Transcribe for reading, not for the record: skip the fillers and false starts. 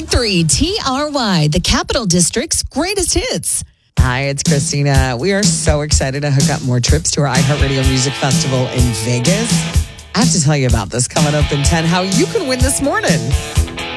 101.3 TRY, the Capital District's greatest hits. Hi, it's Christina. We are so excited to hook up more trips to our iHeartRadio Music Festival in Vegas. I have to tell you about this coming up in 10, how you can win this morning.